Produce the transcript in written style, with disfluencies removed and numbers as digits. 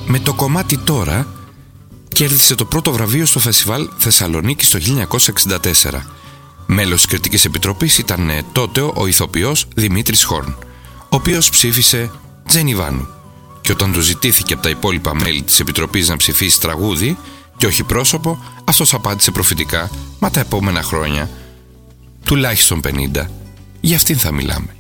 Με το κομμάτι «Τώρα» κέρδισε το πρώτο βραβείο στο Φεστιβάλ Θεσσαλονίκης το 1964. Μέλος της κριτικής επιτροπής ήταν τότε ο ηθοποιός Δημήτρης Χόρν, ο οποίος ψήφισε Τζένι Βάνου. Και όταν του ζητήθηκε από τα υπόλοιπα μέλη της επιτροπής να ψηφίσει τραγούδι και όχι πρόσωπο, αυτός απάντησε προφητικά: «Μα τα επόμενα χρόνια, τουλάχιστον 50, για αυτήν θα μιλάμε».